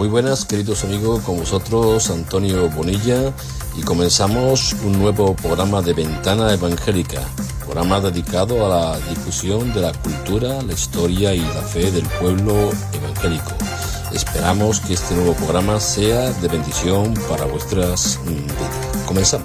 Muy buenas, queridos amigos, con vosotros Antonio Bonilla, y comenzamos un nuevo programa de Ventana Evangélica, programa dedicado a la difusión de la cultura, la historia y la fe del pueblo evangélico. Esperamos que este nuevo programa sea de bendición para vuestras vidas. Comenzamos.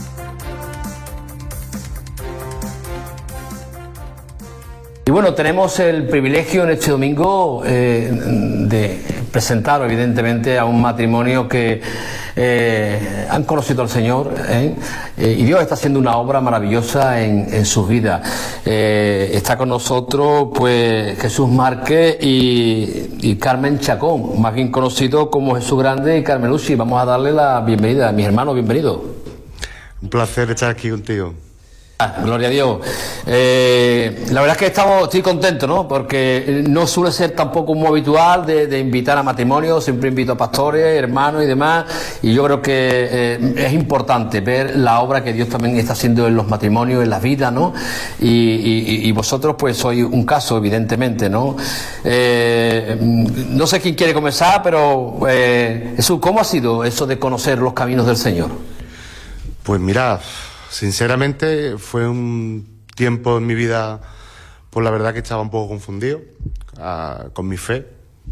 Y bueno, tenemos el privilegio en este domingo de presentar evidentemente a un matrimonio que han conocido al Señor y Dios está haciendo una obra maravillosa en sus vidas. Está con nosotros pues Jesús Márquez y Carmen Chacón, más bien conocido como Jesús Grande y Carmen Lucy. Vamos a darle la bienvenida. Mis hermanos, bienvenidos. Un placer estar aquí contigo. Gloria a Dios. La verdad es que estoy contento, ¿no? Porque no suele ser tampoco muy habitual de invitar a matrimonios. Siempre invito a pastores, hermanos y demás. Y yo creo que es importante ver la obra que Dios también está haciendo en los matrimonios, en la vida, ¿no? Y vosotros pues sois un caso, evidentemente, ¿no? No sé quién quiere comenzar, pero Jesús, ¿cómo ha sido eso de conocer los caminos del Señor? Pues mira, sinceramente fue un tiempo en mi vida, pues la verdad que estaba un poco confundido con mi fe.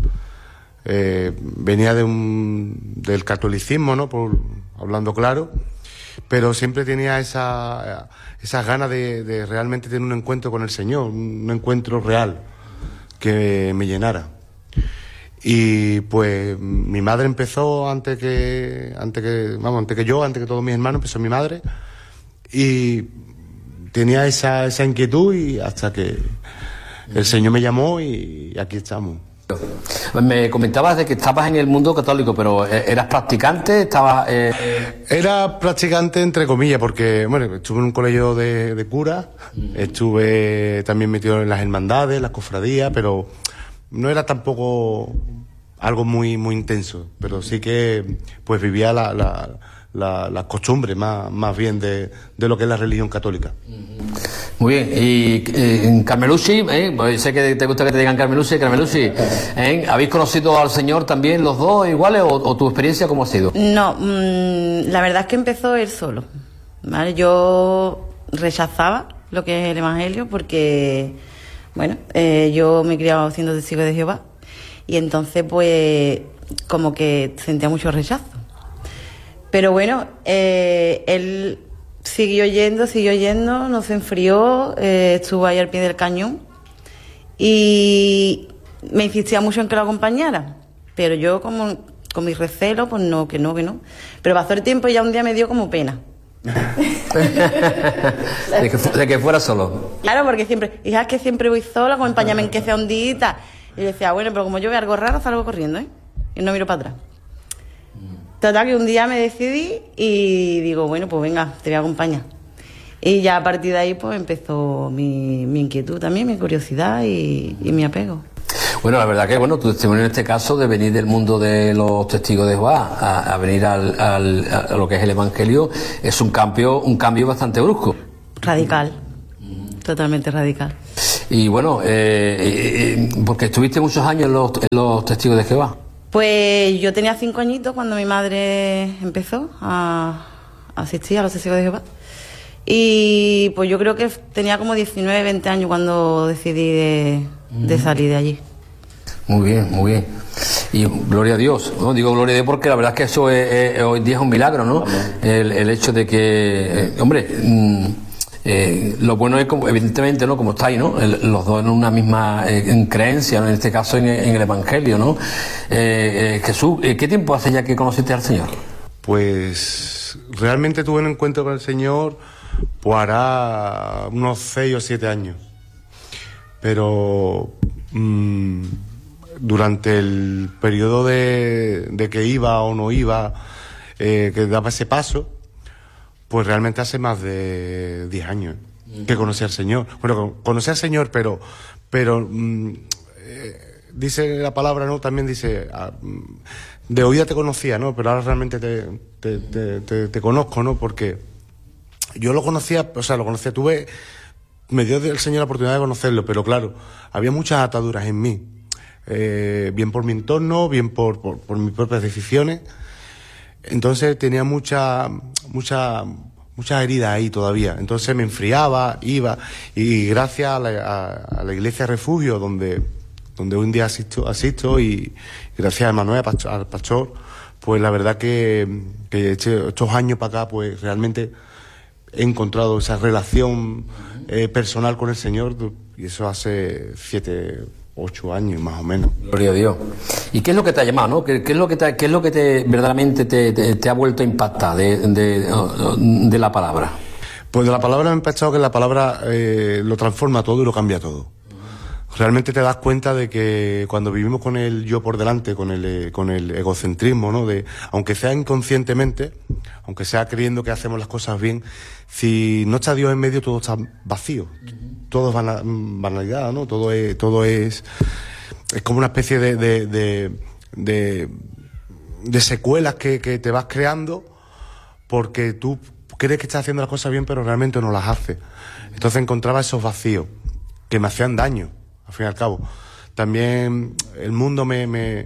Venía del catolicismo, ¿no? Hablando claro, pero siempre tenía esas ganas de realmente tener un encuentro con el Señor, un encuentro real que me llenara. Y pues mi madre empezó antes que todos mis hermanos, empezó mi madre. Y tenía esa inquietud y hasta que el Señor me llamó y aquí estamos. Me comentabas de que estabas en el mundo católico, pero ¿eras practicante? Era practicante entre comillas, porque bueno, estuve en un colegio de curas, estuve también metido en las hermandades, las cofradías, pero no era tampoco algo muy intenso, pero sí que pues vivía las costumbres más bien de lo que es la religión católica. Muy bien. Y Carmen Lucy, pues sé que te gusta que te digan Carmen Lucy, ¿habéis conocido al Señor también los dos iguales o tu experiencia cómo ha sido? No, la verdad es que empezó él solo, ¿vale? Yo rechazaba lo que es el Evangelio porque, bueno, yo me he criado siendo testigo de Jehová y entonces pues como que sentía mucho rechazo. Pero bueno, él siguió yendo, no se enfrió, estuvo ahí al pie del cañón y me insistía mucho en que lo acompañara. Pero yo como con mi recelo, pues no, que no. Pero pasó el tiempo y ya un día me dio como pena. de que fuera solo. Claro, porque siempre, hija, es que siempre voy sola, acompáñame en que sea un día. Y yo decía, bueno, pero como yo veo algo raro, salgo corriendo, y no miro para atrás. Total, que un día me decidí y digo, bueno, pues venga, te voy a acompañar. Y ya a partir de ahí pues empezó mi inquietud también, mi curiosidad y mi apego. Bueno, la verdad que tu testimonio en este caso de venir del mundo de los testigos de Jehová a venir a lo que es el Evangelio es un cambio bastante brusco. Radical, totalmente radical. Y bueno, porque estuviste muchos años en los testigos de Jehová. Pues yo tenía 5 añitos cuando mi madre empezó a asistir a los testigos de Jehová. Y pues yo creo que tenía como 19, 20 años cuando decidí de salir de allí. Muy bien, muy bien. Y gloria a Dios, ¿no? Digo gloria a Dios porque la verdad es que eso hoy día es un milagro, ¿no? El hecho de que, lo bueno es, como, evidentemente, ¿no? Como estáis, ¿no? Los dos en una misma creencia, ¿no? En este caso en el Evangelio, ¿no? Jesús, ¿qué tiempo hace ya que conociste al Señor? Pues realmente tuve un encuentro con el Señor pues hará unos 6 o 7 años. Pero durante el periodo de que iba o no iba, que daba ese paso, pues realmente hace más de 10 años que conocí al Señor. Bueno, conocí al Señor, pero dice la palabra, ¿no? También dice, de oída te conocía, ¿no? Pero ahora realmente te conozco, ¿no? Porque yo lo conocía, me dio el Señor la oportunidad de conocerlo, pero claro, había muchas ataduras en mí. bien por mi entorno, bien por mis propias decisiones. Entonces tenía muchas heridas ahí todavía. Entonces me enfriaba, iba, y gracias a la iglesia refugio donde hoy en día asisto y gracias a Manuel, al pastor, pues la verdad que estos años para acá, pues realmente he encontrado esa relación personal con el Señor, y eso hace 7, 8 años más o menos. Gloria a Dios. ¿Y qué es lo que te ha llamado, no? ¿Qué es lo que te verdaderamente te ha vuelto a impactar de la palabra? Pues de la palabra me ha impactado que la palabra lo transforma todo y lo cambia todo. Realmente te das cuenta de que cuando vivimos con el yo por delante, con el egocentrismo, ¿no? Aunque sea inconscientemente, aunque sea creyendo que hacemos las cosas bien, si no está Dios en medio, todo está vacío. Todo es banalidad, ¿no? Todo es como una especie de secuelas que te vas creando porque tú crees que estás haciendo las cosas bien, pero realmente no las haces. Entonces encontraba esos vacíos que me hacían daño, al fin y al cabo. También el mundo me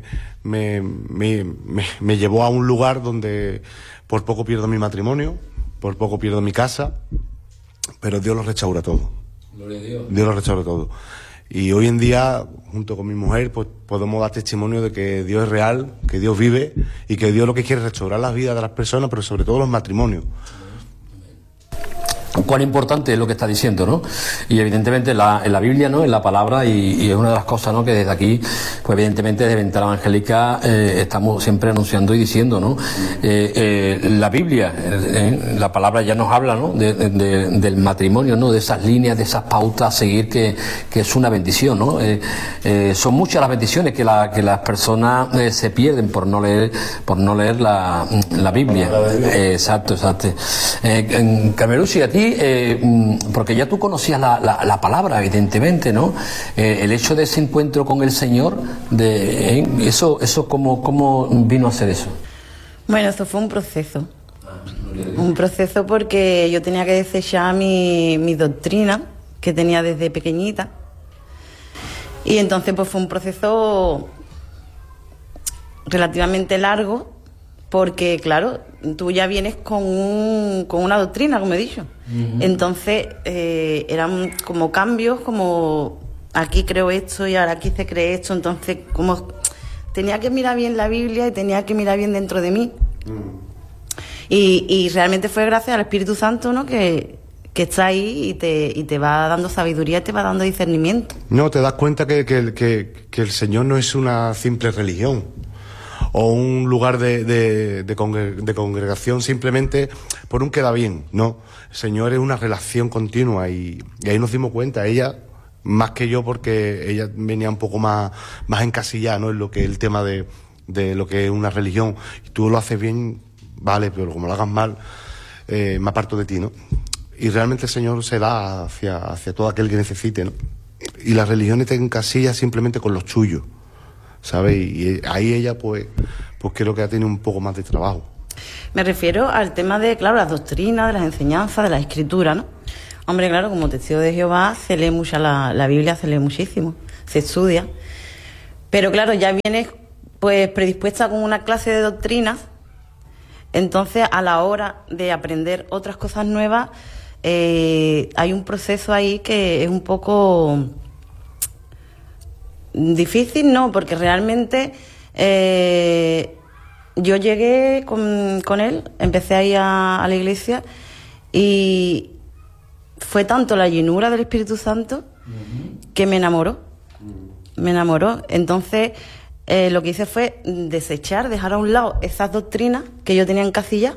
llevó a un lugar donde por poco pierdo mi matrimonio, por poco pierdo mi casa, pero Dios lo restaura todo. Gloria a Dios. Dios lo restaura todo. Y hoy en día, junto con mi mujer, pues podemos dar testimonio de que Dios es real, que Dios vive y que Dios lo que quiere es restaurar las vidas de las personas, pero sobre todo los matrimonios. Cuán importante es lo que está diciendo, ¿no? Y evidentemente en la Biblia, ¿no? En la palabra, y es una de las cosas, ¿no? Que desde aquí, pues evidentemente desde Ventana Evangélica estamos siempre anunciando y diciendo, ¿no? La Biblia, la palabra ya nos habla, ¿no? Del matrimonio, ¿no? De esas líneas, de esas pautas a seguir que es una bendición, ¿no? Son muchas las bendiciones que las personas se pierden por no leer la Biblia. Exacto. Carmelusi, a ti, porque ya tú conocías la palabra, evidentemente, ¿no? El hecho de ese encuentro con el Señor, eso ¿cómo vino a ser eso? Bueno, eso fue un proceso. Un proceso porque yo tenía que desechar mi doctrina que tenía desde pequeñita. Y entonces pues fue un proceso relativamente largo, porque claro, tú ya vienes con una doctrina, como he dicho. Uh-huh. Entonces eran como cambios, como aquí creo esto y ahora aquí se cree esto. Entonces como tenía que mirar bien la Biblia y tenía que mirar bien dentro de mí. Uh-huh. Y realmente fue gracias al Espíritu Santo, ¿no? Que está ahí y te va dando sabiduría, te va dando discernimiento. No, te das cuenta que el Señor no es una simple religión o un lugar de congregación simplemente por un queda bien, no. El Señor es una relación continua y ahí nos dimos cuenta, ella más que yo, porque ella venía un poco más encasillada, ¿no? En lo que es el tema de lo que es una religión. Y tú lo haces bien, vale, pero como lo hagas mal, me aparto de ti, ¿no? Y realmente el Señor se da hacia todo aquel que necesite, ¿no? Y la religión te encasilla simplemente con los tuyos, ¿sabes? Y ahí ella, pues creo que ha tenido un poco más de trabajo. Me refiero al tema de, claro, las doctrinas, de las enseñanzas, de la escritura, ¿no? Hombre, claro, como testigo de Jehová se lee mucha la Biblia, se lee muchísimo, se estudia. Pero claro, ya vienes pues predispuesta con una clase de doctrinas, entonces a la hora de aprender otras cosas nuevas, hay un proceso ahí que es un poco difícil, ¿no? Porque realmente yo llegué con él, empecé a ir a la iglesia y fue tanto la llenura del Espíritu Santo que me enamoró. Entonces lo que hice fue dejar a un lado esas doctrinas que yo tenía en casilla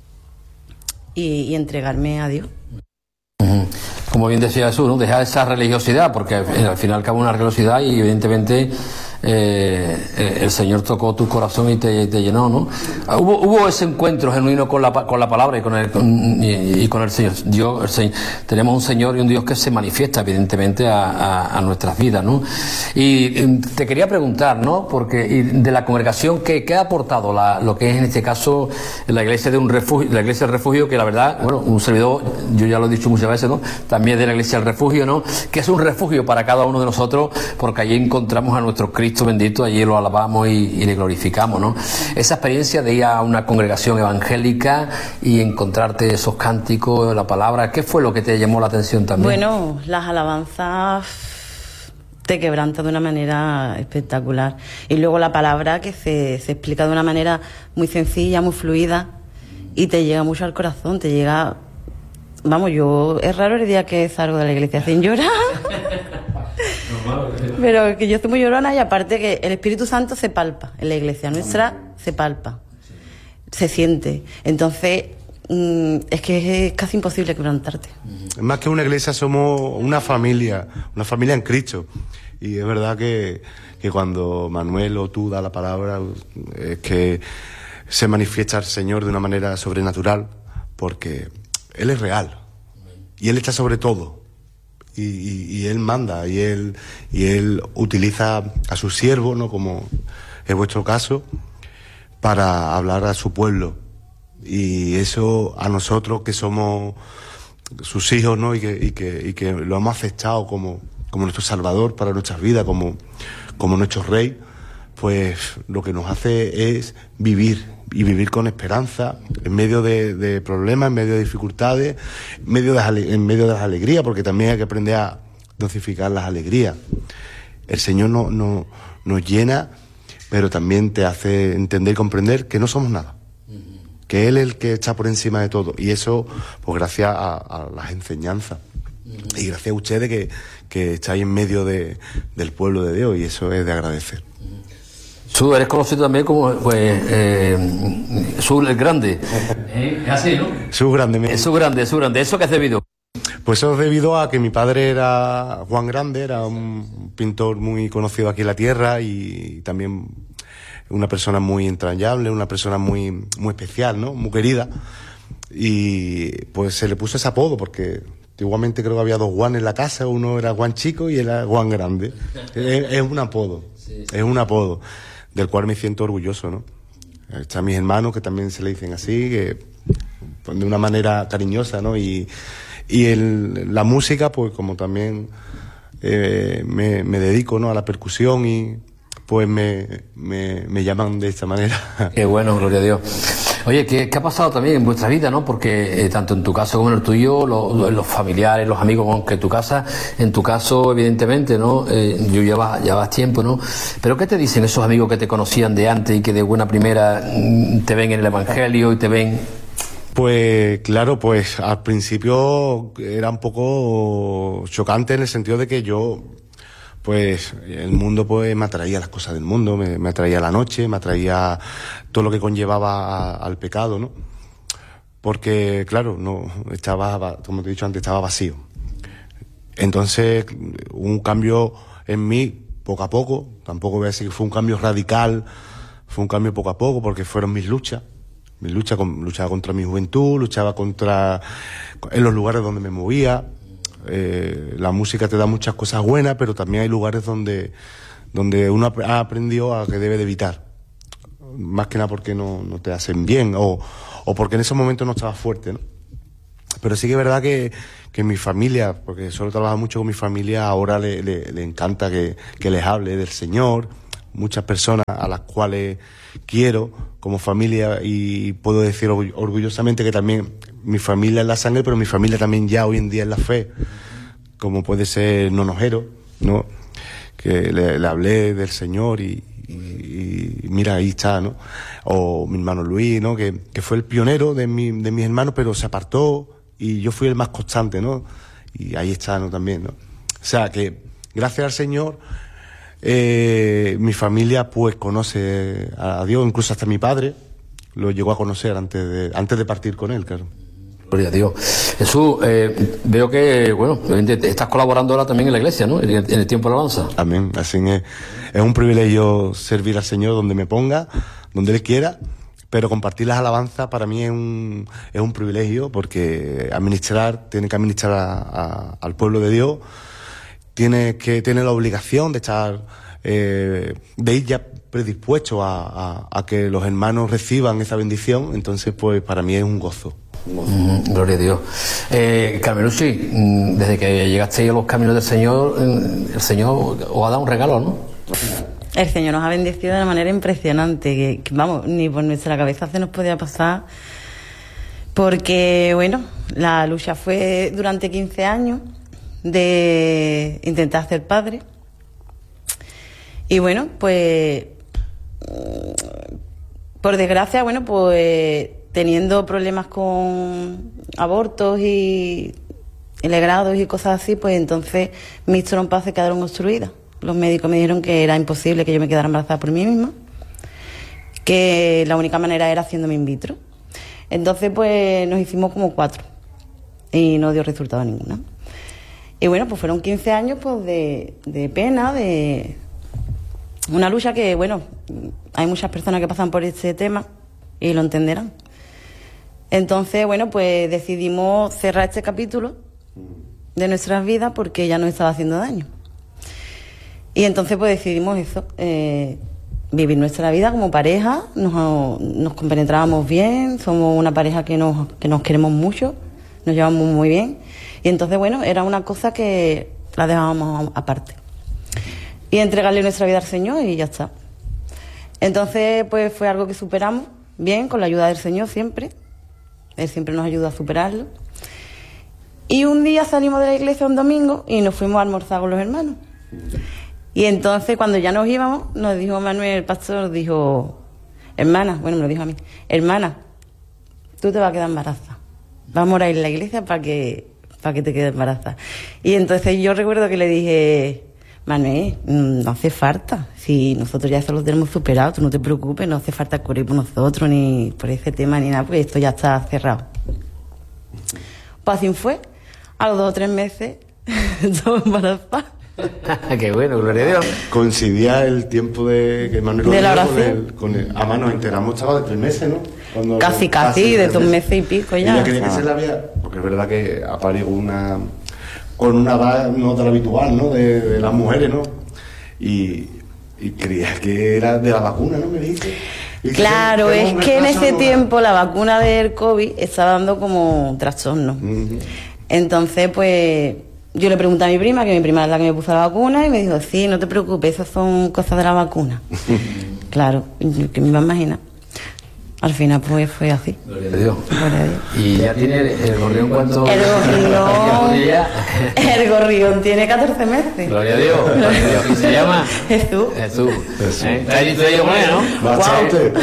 y entregarme a Dios. Como bien decía Jesús, ¿no? Dejar esa religiosidad, porque al final acaba una religiosidad y evidentemente el Señor tocó tu corazón y te llenó, ¿no? Hubo ese encuentro genuino con la palabra y con el Señor. Tenemos un Señor y un Dios que se manifiesta evidentemente a nuestras vidas, ¿no? Y te quería preguntar, ¿no? Porque de la congregación, ¿qué ha aportado lo que es en este caso la iglesia del refugio, que la verdad, bueno, un servidor, yo ya lo he dicho muchas veces, ¿no? También de la iglesia del refugio, ¿no? Que es un refugio para cada uno de nosotros, porque allí encontramos a nuestro Cristo Cristo bendito, allí lo alabamos y le glorificamos, ¿no? Esa experiencia de ir a una congregación evangélica y encontrarte esos cánticos, la palabra, ¿qué fue lo que te llamó la atención también? Bueno, las alabanzas te quebrantan de una manera espectacular. Y luego la palabra que se explica de una manera muy sencilla, muy fluida, y te llega mucho al corazón, te llega... Vamos, es raro el día que salgo de la iglesia sin llorar. Pero que yo estoy muy llorona, y aparte que el Espíritu Santo se palpa en la iglesia nuestra, se palpa, se siente. Entonces, es que es casi imposible quebrantarte. Más que una iglesia, somos una familia en Cristo. Y es verdad que cuando Manuel o tú da la palabra, es que se manifiesta el Señor de una manera sobrenatural, porque Él es real y Él está sobre todo. Y Él manda, y él utiliza a sus siervos, ¿no?, como es vuestro caso, para hablar a su pueblo. Y eso a nosotros, que somos sus hijos, ¿no?, y que lo hemos aceptado como nuestro Salvador para nuestras vidas, como nuestro Rey, pues lo que nos hace es vivir, y vivir con esperanza, en medio de problemas, en medio de dificultades, en medio de las alegrías, porque también hay que aprender a dosificar las alegrías. El Señor nos llena, pero también te hace entender y comprender que no somos nada, que Él es el que está por encima de todo, y eso pues gracias a las enseñanzas, y gracias a ustedes que estáis en medio del pueblo de Dios, y eso es de agradecer. Tú eres conocido también como Jesús el Grande. Es así, ¿no? Jesús Grande. Jesús Grande. ¿Eso qué es debido? Pues eso es debido a que mi padre era Juan Grande, era un pintor muy conocido aquí en la tierra, y también una persona muy entrañable, una persona muy, muy especial, ¿no?, muy querida. Y pues se le puso ese apodo porque antiguamente creo que había 2 Juan en la casa, uno era Juan Chico y era Juan Grande. Es un apodo, es un apodo del cual me siento orgulloso, ¿no? Están mis hermanos que también se le dicen así, que pues, de una manera cariñosa, ¿no? Y la música, pues como también me dedico, ¿no?, a la percusión, y pues me llaman de esta manera. Qué bueno, gloria a Dios. Oye, ¿qué ha pasado también en vuestra vida, no? Porque tanto en tu caso como en el tuyo, los familiares, los amigos, aunque en tu caso, evidentemente, ¿no? Yo llevas tiempo, ¿no? Pero ¿qué te dicen esos amigos que te conocían de antes y que de buena primera te ven en el Evangelio y te ven? Pues claro, pues al principio era un poco chocante en el sentido de que yo, pues el mundo pues me atraía las cosas del mundo, me atraía la noche, me atraía todo lo que conllevaba al pecado, ¿no? Porque claro, no estaba, como te he dicho antes, estaba vacío. Entonces hubo un cambio en mí poco a poco, tampoco voy a decir que fue un cambio radical, fue un cambio poco a poco, porque fueron mis luchas. Luchaba contra mi juventud, luchaba en los lugares donde me movía. La música te da muchas cosas buenas, pero también hay lugares donde uno ha aprendido a que debe de evitar, más que nada porque no te hacen bien, o porque en ese momento no estabas fuerte, ¿no? Pero sí que es verdad que mi familia, porque solo trabajo mucho con mi familia, ahora le encanta que les hable del Señor. Muchas personas a las cuales quiero como familia, y puedo decir orgullosamente que también mi familia es la sangre, pero mi familia también ya hoy en día es la fe, como puede ser Nonojero, ¿no?, que le hablé del Señor y mira, ahí está, ¿no? O mi hermano Luis, ¿no?, que fue el pionero de mis hermanos, pero se apartó y yo fui el más constante, ¿no? Y ahí está, ¿no?, también, ¿no? O sea que gracias al Señor mi familia pues conoce a Dios, incluso hasta mi padre lo llegó a conocer antes de partir con él, claro. Gloria a Dios. Jesús, veo que, bueno, estás colaborando ahora también en la iglesia, ¿no?, en el tiempo de alabanza. Amén, así es un privilegio servir al Señor donde me ponga, donde Él quiera, pero compartir las alabanzas para mí es un privilegio, porque tiene que administrar al pueblo de Dios, tiene la obligación de estar, de ir ya predispuesto a que los hermanos reciban esa bendición. Entonces pues para mí es un gozo. Gloria a Dios. Carmelucci, desde que llegaste a los caminos del Señor, el Señor os ha dado un regalo, ¿no? El Señor nos ha bendecido de una manera impresionante, que vamos, ni por nuestra cabeza se nos podía pasar, porque, bueno, la lucha fue durante 15 años de intentar ser padre. Y bueno, pues, por desgracia, bueno, pues, teniendo problemas con abortos y legrados y cosas así, pues entonces mis trompas se quedaron obstruidas. Los médicos me dijeron que era imposible que yo me quedara embarazada por mí misma, que la única manera era haciéndome in vitro. Entonces, pues, nos hicimos como 4 y no dio resultado ninguna. Y bueno, pues fueron 15 años pues de pena, de una lucha que, bueno, hay muchas personas que pasan por este tema y lo entenderán. Entonces, bueno, pues decidimos cerrar este capítulo de nuestras vidas porque ya nos estaba haciendo daño. Y entonces pues decidimos eso, vivir nuestra vida como pareja, nos compenetrábamos bien, somos una pareja que nos queremos mucho, nos llevamos muy bien. Y entonces, bueno, era una cosa que la dejábamos aparte. Y entregarle nuestra vida al Señor y ya está. Entonces, pues fue algo que superamos bien, con la ayuda del Señor siempre. Él siempre nos ayuda a superarlo. Y un día salimos de la iglesia un domingo y nos fuimos a almorzar con los hermanos. Y entonces, cuando ya nos íbamos, nos dijo Manuel, el pastor, nos dijo, hermana, bueno, me lo dijo a mí, hermana, tú te vas a quedar embarazada. Vamos a ir a la iglesia para que te quedes embarazada. Y entonces yo recuerdo que le dije, Manuel, no hace falta, si nosotros ya eso lo tenemos superado, tú no te preocupes, no hace falta correr por nosotros, ni por ese tema, ni nada, porque esto ya está cerrado. Pues así fue, a los 2 o 3 meses, estaba embarazada. Qué bueno, gloria a Dios. Coincidía el tiempo de que Manuel de la oración. Además nos enteramos, estaba de 3 meses, ¿no? Cuando Casi, de 2 meses y pico ya. Ella quería que se la había, porque es verdad que ha parido con una edad no tan habitual, ¿no? De las mujeres, ¿no? Y creía que era de la vacuna, ¿no? Me dijiste. Claro, es que en ese tiempo la vacuna del COVID estaba dando como trastorno. Entonces, pues, yo le pregunté a mi prima, que mi prima es la que me puso la vacuna, y me dijo, sí, no te preocupes, esas son cosas de la vacuna. Claro, que me iba a imaginar. Al final, pues, fue así. Gloria a Dios. Gloria a Dios. ¿Y ya tiene el gorrión cuánto? El gorrión tiene 14 meses. Gloria a Dios. Gloria a Dios. ¿Y se llama? Jesús. ¿Está allí tú con él, no? Bastante.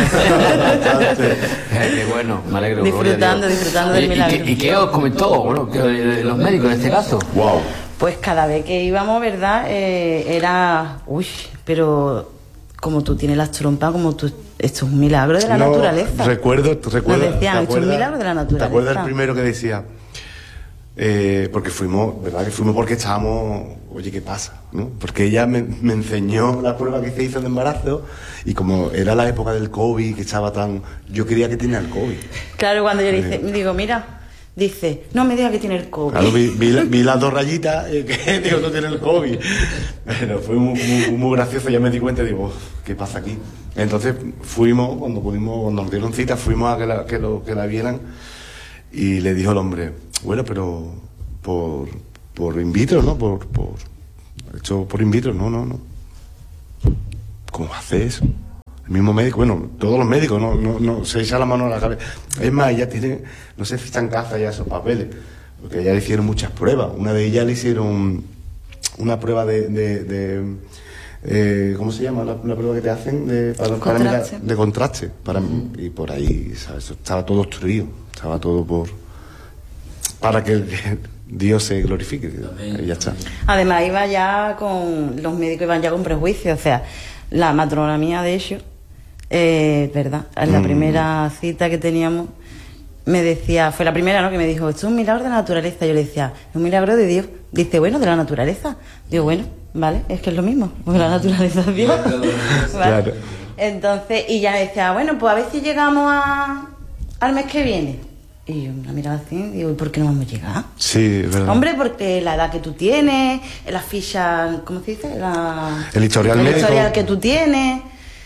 Qué bueno, me alegro. Disfrutando del milagro. ¿Y qué os comentó? Bueno, los médicos en este caso. Wow. Pues cada vez que íbamos, ¿verdad? Era, pero como tú tienes las trompas, como tú, esto es un milagro de la naturaleza. Recuerdo. Nos decían, esto es un milagro de la naturaleza. ¿Te acuerdas el primero que decía? Porque fuimos, ¿verdad? Que fuimos porque estábamos, oye, ¿qué pasa? ¿No? Porque ella me enseñó la prueba que se hizo de embarazo y como era la época del COVID, que estaba tan... Yo quería que tenía el COVID. Claro, cuando yo le digo, mira, dice, no me digas que tiene el COVID. Claro, vi las 2 rayitas que digo, no tiene el COVID. Pero fue muy gracioso, ya me di cuenta y digo, ¿qué pasa aquí? Entonces fuimos, cuando nos dieron cita, fuimos a que la vieran y le dijo el hombre, bueno, pero por in vitro, ¿no? Hecho por in vitro, no. ¿Cómo hace eso? El mismo médico, bueno, todos los médicos, no se echa la mano a la cabeza. Es más, ella tiene, no sé si está en casa ya esos papeles, porque ella le hicieron muchas pruebas. Una de ellas le hicieron una prueba de ¿cómo se llama? La prueba que te hacen de contraste. Y por ahí, ¿sabes? Eso estaba todo obstruido, estaba todo para que Dios se glorifique. Y ya está. Además, los médicos iban ya con prejuicios, o sea, la matrona mía, de hecho, verdad, en la primera cita que teníamos, me decía, fue la primera, ¿no?, que me dijo, esto es un milagro de la naturaleza. Yo le decía, es un milagro de Dios. Dice, bueno, de la naturaleza. Digo, bueno, vale, es que es lo mismo, porque la naturaleza es Dios. ¿Vale? Claro. Entonces, y ya me decía, bueno, pues a ver si llegamos al mes que viene. Y yo me miraba así y digo, ¿y por qué no vamos a llegar? Sí, es verdad. Hombre, porque la edad que tú tienes, la ficha, ¿cómo se dice? El historial médico. El historial que tú tienes.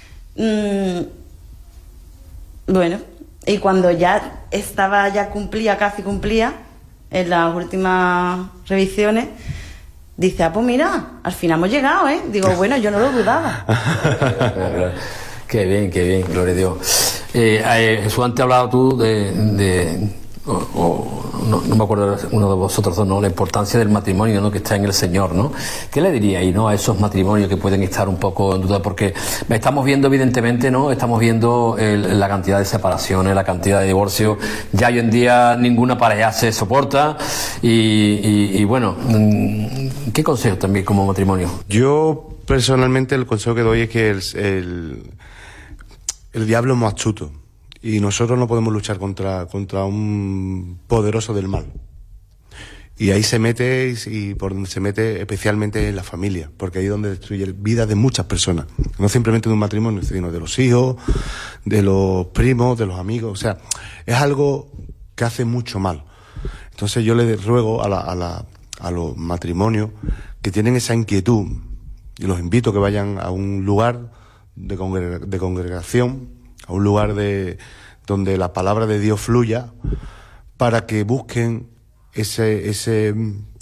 Bueno, y cuando ya estaba, casi cumplía, en las últimas revisiones, Dice, pues mira, al final hemos llegado, ¿eh? Digo, bueno, yo no lo dudaba. Qué bien, gloria a Dios. Jesús, antes hablado tú no me acuerdo uno de vosotros dos, ¿no? La importancia del matrimonio, ¿no? Que está en el Señor, ¿no? ¿Qué le diríais, ¿no? A esos matrimonios que pueden estar un poco en duda? Porque estamos viendo, evidentemente, ¿no? Estamos viendo la cantidad de separaciones, la cantidad de divorcios. Ya hoy en día ninguna pareja se soporta y bueno, ¿qué consejo también como matrimonio? Yo, personalmente, el consejo que doy es que el diablo es más astuto. Y nosotros no podemos luchar contra un poderoso del mal. Y ahí se mete, y por donde se mete especialmente en la familia, porque ahí es donde destruye vidas de muchas personas. No simplemente de un matrimonio, sino de los hijos, de los primos, de los amigos. O sea, es algo que hace mucho mal. Entonces yo le ruego a los matrimonios que tienen esa inquietud, y los invito a que vayan a un lugar de congregación, a un lugar donde la palabra de Dios fluya, para que busquen ese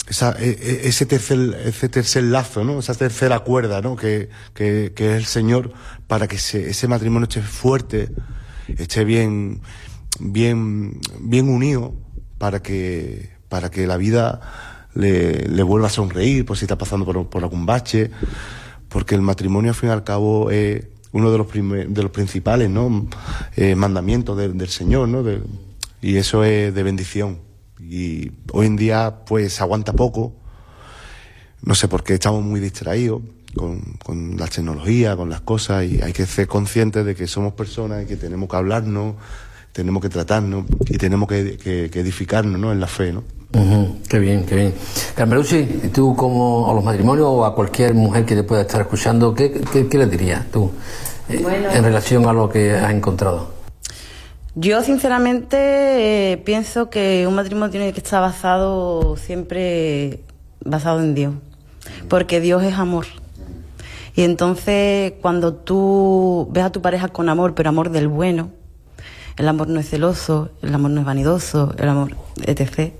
tercer lazo, ¿no? Esa tercera cuerda, ¿no? Que es el Señor, para que ese matrimonio esté fuerte, esté bien unido, para que la vida le vuelva a sonreír, por si está pasando por algún bache, porque el matrimonio al fin y al cabo es uno de los principales, ¿no? Mandamientos del Señor, ¿no? Y eso es de bendición. Y hoy en día, pues, se aguanta poco. No sé por qué estamos muy distraídos con la tecnología, con las cosas, y hay que ser conscientes de que somos personas y que tenemos que hablarnos, tenemos que tratarnos y tenemos que edificarnos, ¿no? En la fe, ¿no? Qué bien. Carmelucci, tú como a los matrimonios o a cualquier mujer que te pueda estar escuchando, ¿qué le dirías tú en relación a lo que has encontrado? Yo sinceramente pienso que un matrimonio tiene que estar siempre basado en Dios, porque Dios es amor. Y entonces cuando tú ves a tu pareja con amor, pero amor del bueno, el amor no es celoso, el amor no es vanidoso, el amor etc.,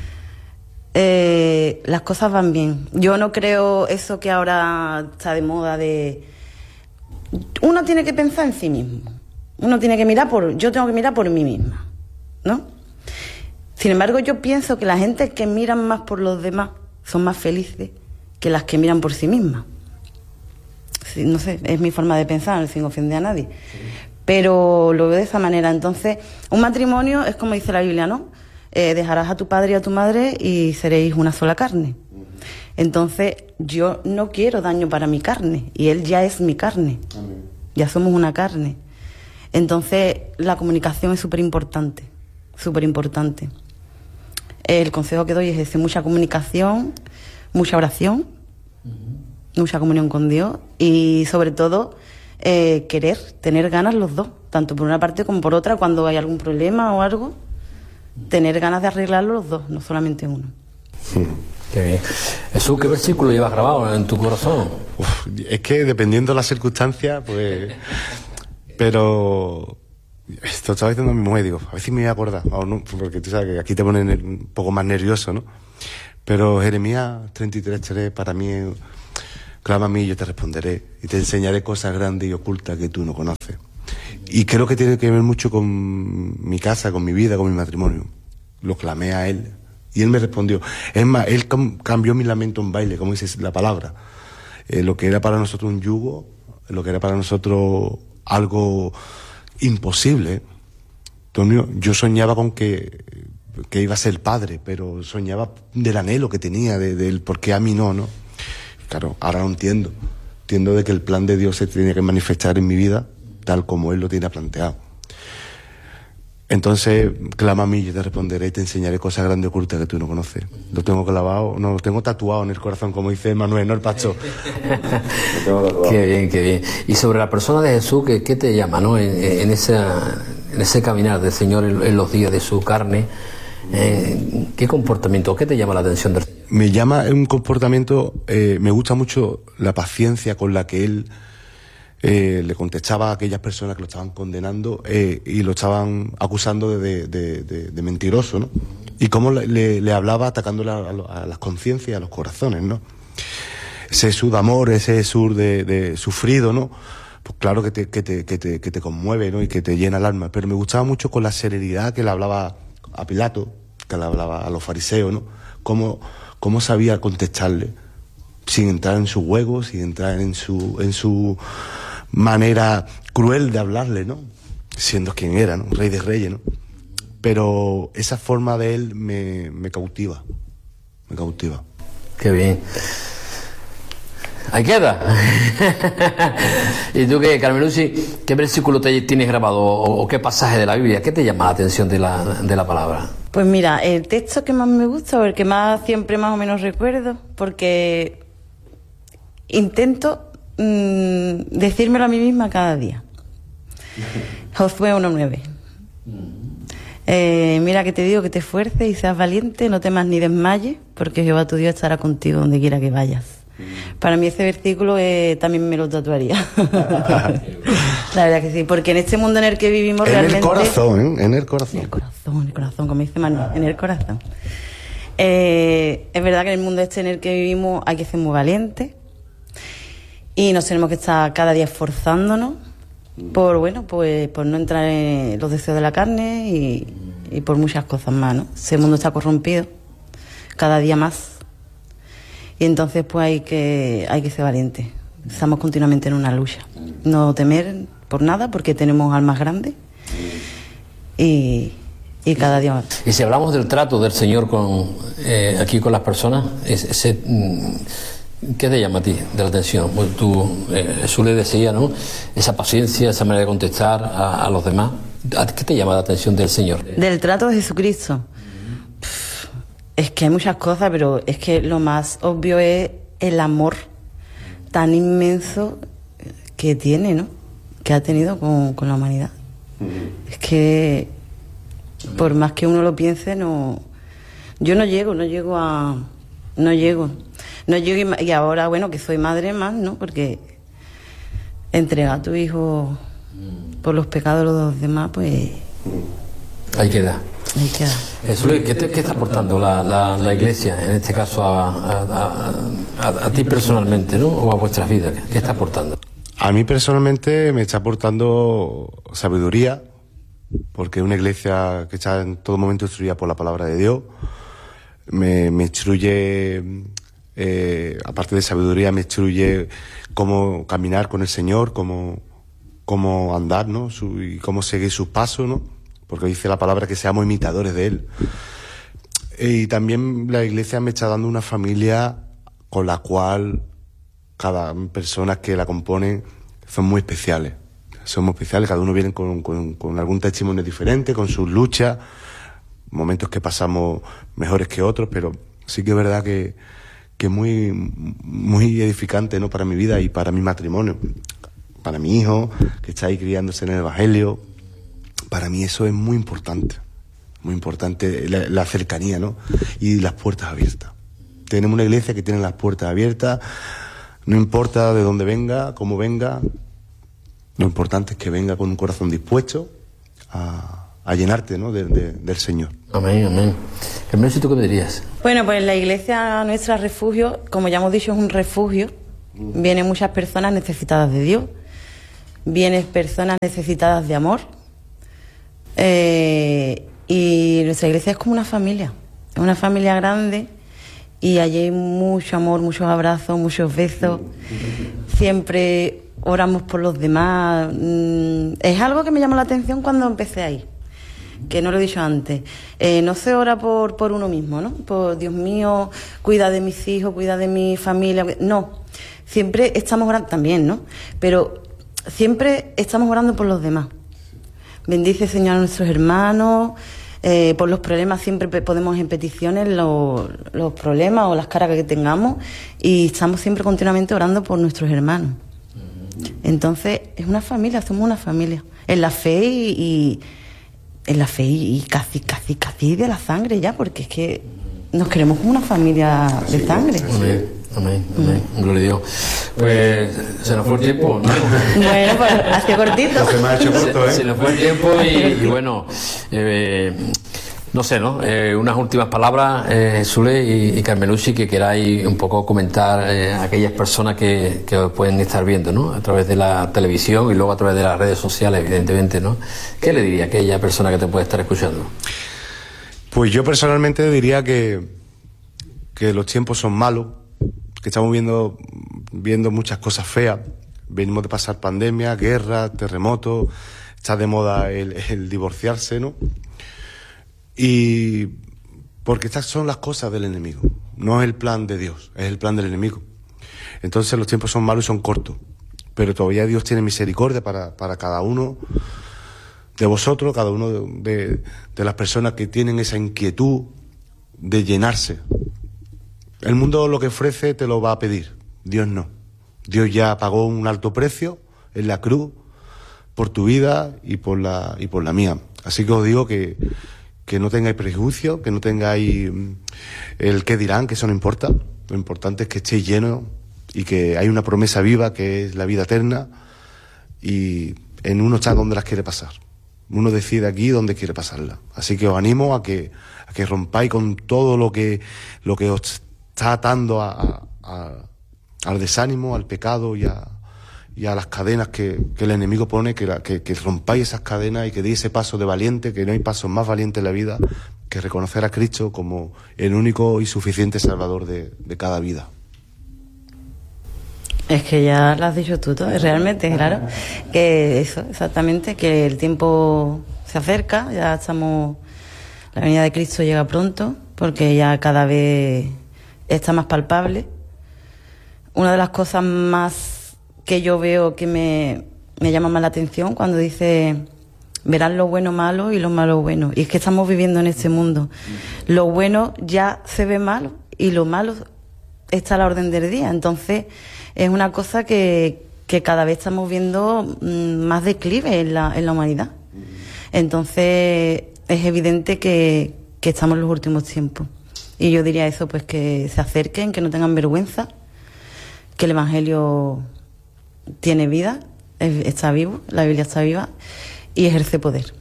las cosas van bien. Yo no creo eso que ahora está de moda de... Uno tiene que pensar en sí mismo. Uno tiene que yo tengo que mirar por mí misma, ¿no? Sin embargo, yo pienso que la gente que miran más por los demás son más felices que las que miran por sí mismas. Sí, no sé, es mi forma de pensar, sin ofender a nadie. Pero lo veo de esa manera. Entonces, un matrimonio es como dice la Biblia, ¿no? Dejarás a tu padre y a tu madre y seréis una sola carne. Entonces, yo no quiero daño para mi carne, y él ya es mi carne. Amén. Ya somos una carne. Entonces, la comunicación es súper importante. El consejo que doy es ese: mucha comunicación, mucha oración, mucha comunión con Dios, y sobre todo tener ganas los dos, tanto por una parte como por otra, cuando hay algún problema o algo, tener ganas de arreglarlo los dos, no solamente uno. Qué bien. Jesús, ¿qué versículo llevas grabado en tu corazón? Es que dependiendo de las circunstancias, pues... Pero... Esto estaba diciendo a mi mujer, digo, a ver si me voy a acordar, o no, porque tú sabes que aquí te ponen un poco más nervioso, ¿no? Pero Jeremías 33:3 para mí es: clama a mí y yo te responderé, y te enseñaré cosas grandes y ocultas que tú no conoces. Y creo que tiene que ver mucho con mi casa, con mi vida, con mi matrimonio. Lo clamé a él y él me respondió. Es más, él cambió mi lamento en baile, como dice la palabra. Lo que era para nosotros un yugo, lo que era para nosotros algo imposible. Antonio, yo soñaba con que iba a ser padre, pero soñaba del anhelo que tenía, del por qué a mí no. Claro, ahora lo entiendo. Entiendo de que el plan de Dios se tiene que manifestar en mi vida tal como Él lo tiene planteado. Entonces, clama a mí y yo te responderé y te enseñaré cosas grandes y ocultas que tú no conoces. Lo tengo clavado, no, lo tengo tatuado en el corazón, como dice Manuel, no el Pacho. Qué bien. Y sobre la persona de Jesús, ¿qué te llama, no? En ese caminar del Señor en los días de su carne, ¿qué comportamiento, qué te llama la atención del Señor? Me llama un comportamiento, me gusta mucho la paciencia con la que Él le contestaba a aquellas personas que lo estaban condenando y lo estaban acusando de mentiroso, ¿no? Y cómo le hablaba atacándole a las conciencias, a los corazones, ¿no? ese sur de amor, ese sur de sufrido, ¿no? Pues claro que te conmueve, ¿no? Y que te llena el alma. Pero me gustaba mucho con la serenidad que le hablaba a Pilato, que le hablaba a los fariseos, ¿no? Cómo sabía contestarle, sin entrar en sus juegos, sin entrar en su manera cruel de hablarle, ¿no? Siendo quien era, ¿no? Rey de reyes, ¿no? Pero esa forma de él me cautiva. Me cautiva. Qué bien. Ahí queda. ¿Y tú qué, Carmelucci, qué versículo te tienes grabado o qué pasaje de la Biblia? ¿Qué te llama la atención de la palabra? Pues mira, el texto que más me gusta, o el que siempre más o menos recuerdo, porque intento decírmelo a mí misma cada día. Josué 1:9. Mira que te digo que te esfuerces y seas valiente, no temas ni desmayes, porque Jehová tu Dios estará contigo donde quiera que vayas. Para mí ese versículo también me lo tatuaría. La verdad que sí, porque en este mundo en el que vivimos realmente... En el corazón, ¿eh? En el corazón. En el corazón, como dice Manu, en el corazón. Es verdad que en el mundo en el que vivimos hay que ser muy valientes y nos tenemos que estar cada día esforzándonos por no entrar en los deseos de la carne y por muchas cosas más, ¿no? Ese mundo está corrompido cada día más. Y entonces pues hay que ser valientes. Estamos continuamente en una lucha. No temer por nada porque tenemos almas grandes y cada día más. Y si hablamos del trato del Señor aquí con las personas, ¿qué te llama a ti de la atención? Pues Jesús le decía, ¿no? Esa paciencia, esa manera de contestar a los demás. ¿Qué te llama la atención del Señor? Del trato de Jesucristo. Es que hay muchas cosas, pero es que lo más obvio es el amor tan inmenso que tiene, ¿no? Que ha tenido con la humanidad. Es que por más que uno lo piense, yo no llego y ahora, bueno, que soy madre más, ¿no? Porque entregar a tu hijo por los pecados de los demás, pues... Ahí queda. Eso, ¿qué está aportando la Iglesia, en este caso a ti personalmente, ¿no? O a vuestras vidas? ¿Qué está aportando? A mí personalmente me está aportando sabiduría, porque es una iglesia que está en todo momento instruida por la palabra de Dios. Me instruye, aparte de sabiduría, me instruye cómo caminar con el Señor, cómo andar, ¿no? Y cómo seguir sus pasos, ¿no? Porque dice la palabra que seamos imitadores de Él. Y también la iglesia me está dando una familia con la cual cada persona que la componen son muy especiales. Somos especiales, cada uno viene con algún testimonio diferente, con sus luchas, momentos que pasamos mejores que otros, pero sí que es verdad que muy, muy edificante, ¿no? Para mi vida y para mi matrimonio. Para mi hijo, que está ahí criándose en el Evangelio. Para mí eso es muy importante la cercanía, ¿no? Y las puertas abiertas. Tenemos una iglesia que tiene las puertas abiertas, no importa de dónde venga, cómo venga, lo importante es que venga con un corazón dispuesto a llenarte, ¿no? del Señor. Amén, amén. Carmen, ¿tú qué me dirías? Bueno, pues la iglesia nuestra refugio, como ya hemos dicho, es un refugio. Vienen muchas personas necesitadas de Dios, vienen personas necesitadas de amor. Y nuestra iglesia es como una familia grande y allí hay mucho amor, muchos abrazos, muchos besos, siempre oramos por los demás. Es algo que me llamó la atención cuando empecé ahí, que no lo he dicho antes. No se ora por uno mismo, ¿no? Por Dios mío, cuida de mis hijos, cuida de mi familia. No, siempre estamos orando también, ¿no? Pero siempre estamos orando por los demás. Bendice, Señor, a nuestros hermanos. Por los problemas siempre podemos en peticiones los problemas o las cargas que tengamos y estamos siempre continuamente orando por nuestros hermanos. Entonces es una familia, somos una familia en la fe y casi de la sangre ya, porque es que nos queremos como una familia de sangre. Amén. Gloria a Dios. Pues se nos fue el tiempo, ¿no? Bueno, pues ha sido cortito. Se me ha hecho corto, ¿eh? Se nos fue el tiempo y bueno, No sé, ¿no? Unas últimas palabras, Sule y Carmelucci, que queráis un poco comentar a aquellas personas que os pueden estar viendo, ¿no? A través de la televisión y luego a través de las redes sociales, evidentemente, ¿no? ¿Qué le diría a aquella persona que te puede estar escuchando? Pues yo personalmente diría que los tiempos son malos, que estamos viendo muchas cosas feas. Venimos de pasar pandemia, guerra, terremotos, está de moda el divorciarse, ¿no? Y porque estas son las cosas del enemigo, no es el plan de Dios, es el plan del enemigo. Entonces los tiempos son malos y son cortos, pero todavía Dios tiene misericordia para cada uno de vosotros, cada uno de las personas que tienen esa inquietud de llenarse. El mundo lo que ofrece te lo va a pedir, Dios no. Dios ya pagó un alto precio en la cruz por tu vida y por la mía. Así que os digo que no tengáis prejuicios, que no tengáis el qué dirán, que eso no importa. Lo importante es que estéis llenos y que hay una promesa viva que es la vida eterna, y en uno está donde las quiere pasar. Uno decide aquí dónde quiere pasarla. Así que os animo a que rompáis con todo lo que os está atando al desánimo, al pecado y a las cadenas que el enemigo pone, que rompáis esas cadenas y que deis ese paso de valiente, que no hay paso más valiente en la vida que reconocer a Cristo como el único y suficiente Salvador de cada vida. Es que ya lo has dicho tú todo, realmente, claro, que eso, exactamente, que el tiempo se acerca, ya estamos, la venida de Cristo llega pronto, porque ya cada vez está más palpable. Una de las cosas más que yo veo que me llama más la atención cuando dice verán lo bueno malo y lo malo bueno, y es que estamos viviendo en este mundo. Lo bueno ya se ve malo y lo malo está a la orden del día, entonces es una cosa que cada vez estamos viendo más declive en la humanidad. Entonces es evidente que estamos en los últimos tiempos, y yo diría eso, pues que se acerquen, que no tengan vergüenza, que el Evangelio tiene vida, está vivo, la Biblia está viva y ejerce poder.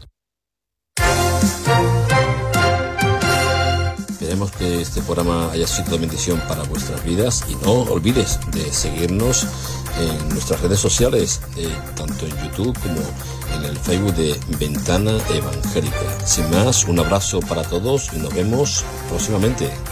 Esperemos que este programa haya sido de bendición para vuestras vidas, y no olvides de seguirnos en nuestras redes sociales, tanto en YouTube como en el Facebook de Ventana Evangélica. Sin más, un abrazo para todos y nos vemos próximamente.